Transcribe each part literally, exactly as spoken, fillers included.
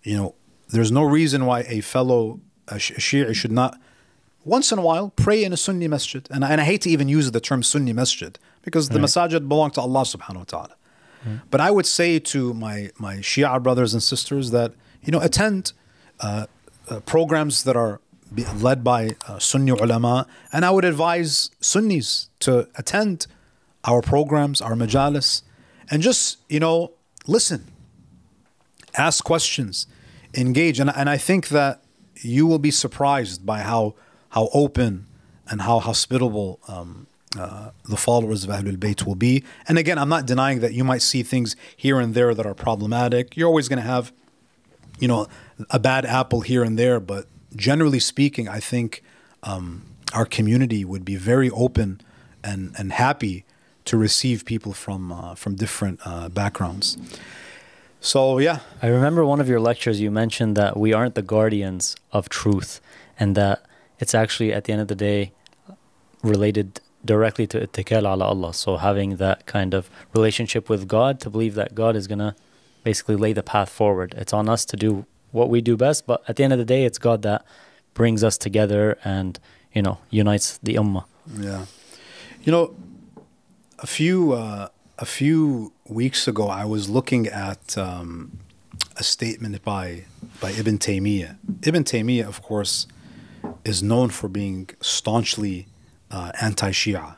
you know, there's no reason why a fellow a Shi'i should not once in a while pray in a Sunni masjid. And I, and I hate to even use the term Sunni masjid because the right. masajid belong to Allah subhanahu wa ta'ala. Right. But I would say to my, my Shia brothers and sisters that, you know, attend uh, uh, programs that are led by uh, Sunni ulama, and I would advise Sunnis to attend our programs, our majalis, and just, you know, listen, ask questions, engage. And, and I think that you will be surprised by how how open and how hospitable um, uh, the followers of Ahlul Bayt will be. And again, I'm not denying that you might see things here and there that are problematic. You're always going to have, you know, a bad apple here and there. But generally speaking, I think um, our community would be very open and, and happy to receive people from uh, from different uh, backgrounds. So, yeah. I remember one of your lectures, you mentioned that we aren't the guardians of truth, and that it's actually, at the end of the day, related directly to ittikal ala Allah. So having that kind of relationship with God, to believe that God is going to basically lay the path forward. It's on us to do what we do best, but at the end of the day, it's God that brings us together and, you know, unites the ummah. Yeah. You know, a few... Uh, A few weeks ago, I was looking at um, a statement by by Ibn Taymiyyah. Ibn Taymiyyah, of course, is known for being staunchly uh, anti-Shia.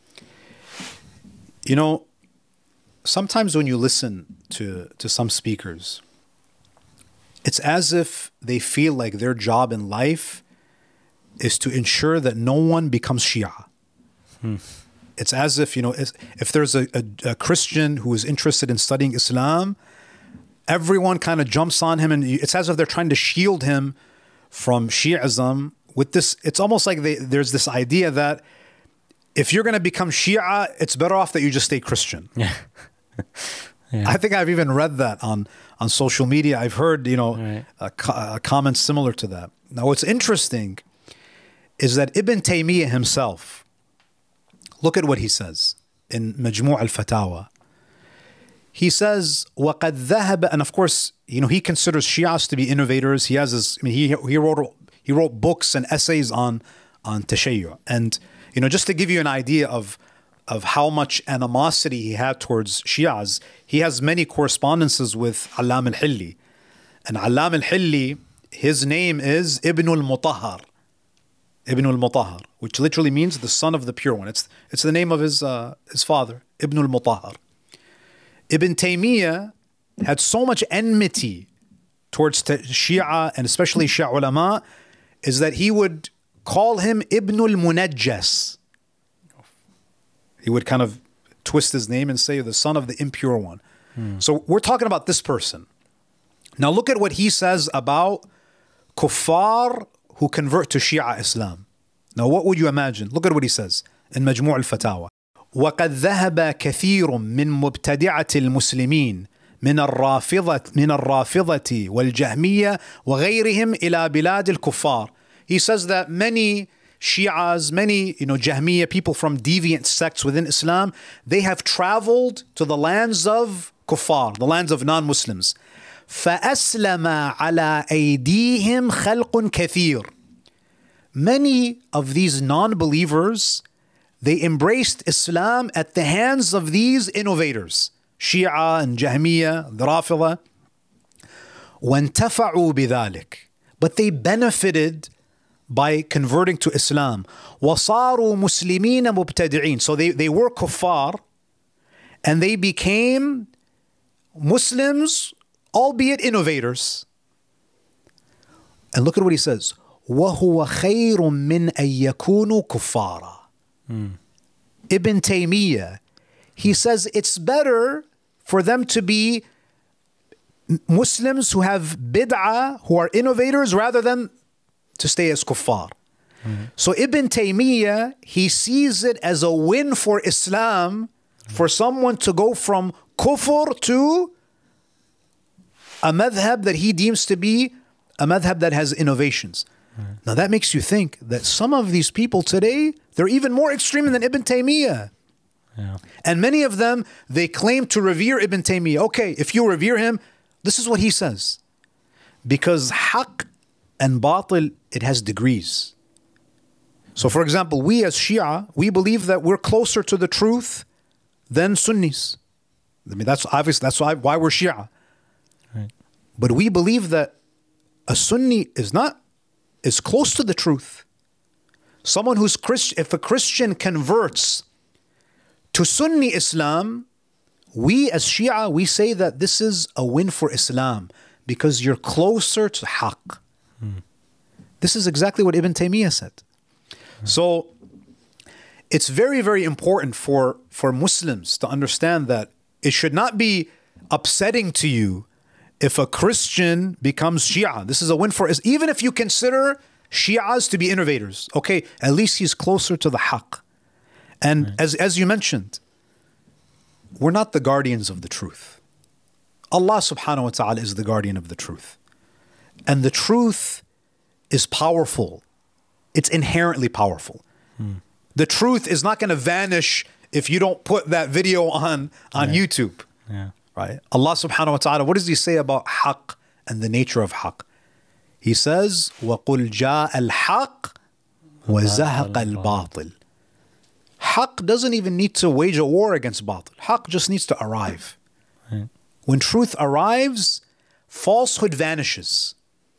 You know, sometimes when you listen to, to some speakers, it's as if they feel like their job in life is to ensure that no one becomes Shia. Hmm. It's as if, you know, if there's a, a, a Christian who is interested in studying Islam, everyone kind of jumps on him, and it's as if they're trying to shield him from Shi'ism with this. It's almost like they, there's this idea that if you're going to become Shia, it's better off that you just stay Christian. Yeah. Yeah. I think I've even read that on, on social media. I've heard, you know, right. a, a comment similar to that. Now, what's interesting is that Ibn Taymiyyah himself, look at what he says in Majmu' al-Fatawa. He says, وَقَدْ ذَهَبَ, and of course, you know, he considers Shias to be innovators. He has his, I mean, he he wrote he wrote books and essays on on Tashayyu. And you know, just to give you an idea of of how much animosity he had towards Shias, he has many correspondences with Allam al-Hilli. And Allam al-Hilli, his name is Ibn al-Mutahhar. Ibn al-Mutahhar, which literally means the son of the pure one. It's it's the name of his uh, his father, Ibn al-Mutahhar. Ibn Taymiyyah had so much enmity towards Shia, and especially Shia ulama, is that he would call him Ibn al-Munajjas. He would kind of twist his name and say the son of the impure one. Hmm. So we're talking about this person. Now look at what he says about kuffar who convert to Shia Islam. Now what would you imagine? Look at what he says in Majmu' al-Fatawa. وَقَدْ ذَهَبَ كَثِيرٌ مِّن مُبْتَدِعَةِ الْمُسْلِمِينَ من الرافضة من الرافضة والجهمية وغيرهم إلى بلاد الكفار. He says that many Shias, many, you know, Jahmiyyah, people from deviant sects within Islam, they have traveled to the lands of kuffar, the lands of non-Muslims. فَأَسْلَمَ عَلَىٰ أَيْدِيهِمْ خَلْقٌ كَثِيرٌ. Many of these non-believers, they embraced Islam at the hands of these innovators, Shia and Jahmiyyah, the Rafida. وَانْتَفَعُوا بِذَلِكَ. But they benefited by converting to Islam. وَصَارُوا مُسْلِمِينَ مُبْتَدِعِينَ. So they, they were kuffar, and they became Muslims, albeit innovators. And look at what he says. وَهُوَ خَيْرٌ مِّنْ أَن يَكُونُوا كُفَّارًا. Hmm. Ibn Taymiyyah, he says it's better for them to be Muslims who have bid'ah, who are innovators, rather than to stay as kuffar. Hmm. So Ibn Taymiyyah, he sees it as a win for Islam, for someone to go from kufr to a madhab that he deems to be a madhab that has innovations. Mm-hmm. Now that makes you think that some of these people today, they're even more extreme than Ibn Taymiyyah. Yeah. And many of them, they claim to revere Ibn Taymiyyah. Okay, if you revere him, this is what he says. Because haqq and batil, it has degrees. So for example, we as Shia, we believe that we're closer to the truth than Sunnis. I mean, that's obvious, that's why, why we're Shia. Right. But we believe that a Sunni is not, is close to the truth. Someone who's Christian, if a Christian converts to Sunni Islam, we as Shia, we say that this is a win for Islam because you're closer to haqq. Hmm. This is exactly what Ibn Taymiyyah said. Hmm. So it's very, very important for, for Muslims to understand that it should not be upsetting to you if a Christian becomes Shia. This is a win for us. Even if you consider Shias to be innovators, okay, at least he's closer to the haqq. And right. as, as you mentioned, we're not the guardians of the truth. Allah subhanahu wa ta'ala is the guardian of the truth. And the truth is powerful. It's inherently powerful. Hmm. The truth is not going to vanish if you don't put that video on, on yeah. YouTube. Yeah. Right? Allah subhanahu wa ta'ala, what does he say about haqq and the nature of haqq? He says, وَقُلْ جَاءَ الْحَقِّ وَزَهَقَ الْبَاطِلِ. Haqq doesn't even need to wage a war against batil. Haqq just needs to arrive. Right. When truth arrives, falsehood vanishes.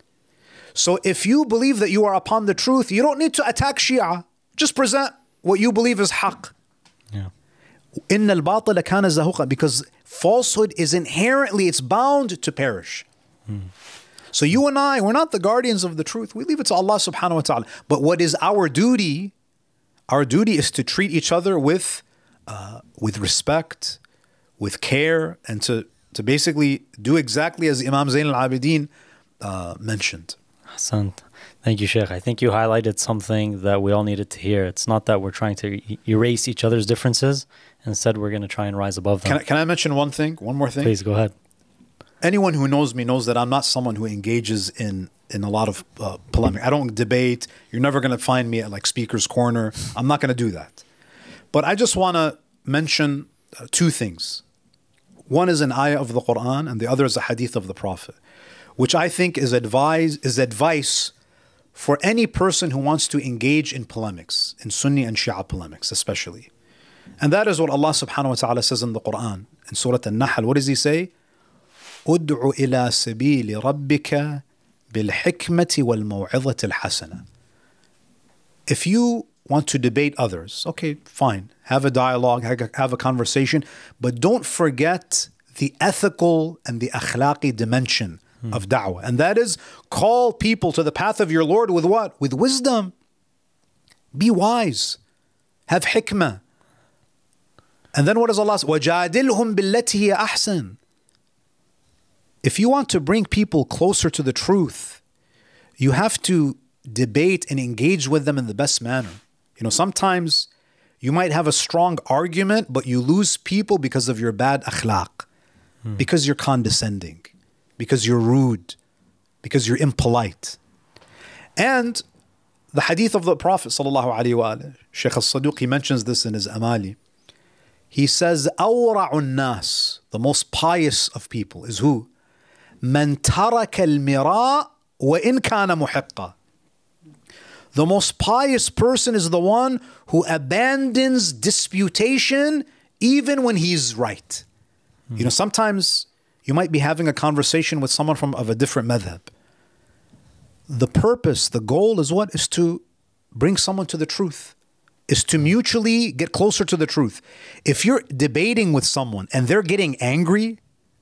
So if you believe that you are upon the truth, you don't need to attack Shia. Just present what you believe is haqq. Yeah. إِنَّ الْبَاطِلَ كَانَ زَهُقًا. Because falsehood is inherently, it's bound to perish. Hmm. So you and I, we're not the guardians of the truth. We leave it to Allah subhanahu wa ta'ala. But what is our duty? Our duty is to treat each other with uh, with respect, with care, and to, to basically do exactly as Imam Zayn al-Abidin uh, mentioned. Hassan, thank you, Sheikh. I think you highlighted something that we all needed to hear. It's not that we're trying to e- erase each other's differences. Instead, we're going to try and rise above them. Can I, can I mention one thing, one more thing? Please, go ahead. Anyone who knows me knows that I'm not someone who engages in, in a lot of uh, polemic. I don't debate. You're never going to find me at like Speaker's Corner. I'm not going to do that. But I just want to mention uh, two things. One is an ayah of the Quran and the other is a hadith of the Prophet, which I think is advise, is advice for any person who wants to engage in polemics, in Sunni and Shia polemics especially. And that is what Allah subhanahu wa ta'ala says in the Quran. In Surah An-Nahl, what does he say? أُدْعُ إِلَى سَبِيلِ رَبِّكَ بِالْحِكْمَةِ وَالْمَوْعِظَةِ الْحَسَنَةِ. If you want to debate others, okay, fine. Have a dialogue, have a conversation, but don't forget the ethical and the akhlaqi dimension hmm. of da'wah. And that is, call people to the path of your Lord with what? With wisdom. Be wise. Have hikmah. And then what does Allah say? وَجَادِلْهُمْ بِالَّتِي هِيَ أَحْسَنُ. If you want to bring people closer to the truth, you have to debate and engage with them in the best manner. You know, sometimes you might have a strong argument, but you lose people because of your bad akhlaq, hmm. because you're condescending, because you're rude, because you're impolite. And the hadith of the Prophet sallallahu alaihi wasallam, Shaykh al-Saduq, he mentions this in his Amali. He says, أَوْرَعُ النَّاسِ, the most pious of people is who? مَنْ تَرَكَ الْمِرَاءَ وَإِنْ كَانَ مُحِقًّا. The most pious person is the one who abandons disputation even when he's right. Mm-hmm. You know, sometimes you might be having a conversation with someone from of a different madhab. The purpose, the goal is what? Is to bring someone to the truth. Is to mutually get closer to the truth. If you're debating with someone and they're getting angry,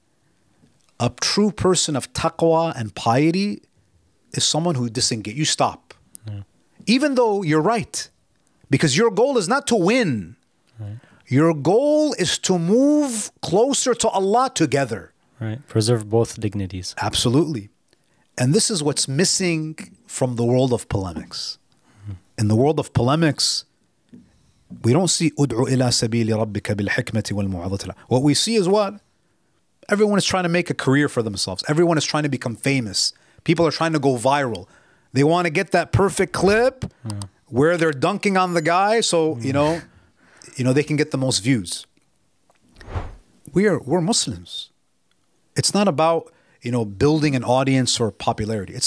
a true person of taqwa and piety is someone who disengages. You stop. Yeah. Even though you're right. Because your goal is not to win. Right. Your goal is to move closer to Allah together. Right. Preserve both dignities. Absolutely. And this is what's missing from the world of polemics. Mm-hmm. In the world of polemics, we don't see ud'u ila sabili rabbika bil hikmati wal mu'adhati. What we see is what? Everyone is trying to make a career for themselves. Everyone is trying to become famous. People are trying to go viral. They want to get that perfect clip mm. where they're dunking on the guy so, mm. you know, you know, they can get the most views. We're we're Muslims. It's not about you know, building an audience or popularity. It's